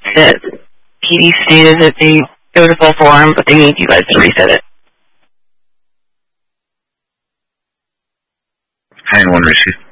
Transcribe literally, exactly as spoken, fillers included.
that P D stated that they it was a full form, but they need you guys to reset it. Hang on, Rishi.